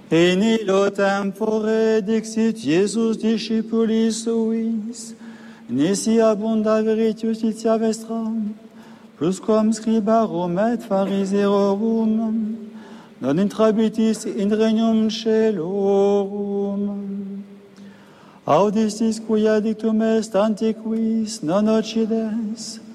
In illo tempore dixit Iesus discipulis suis, nisi abunda veritus justitia vestra, plusquam scribarum et phariseorum, non intrabitis in regnum caelorum. Audistis quia dictum est antiquis, non occides,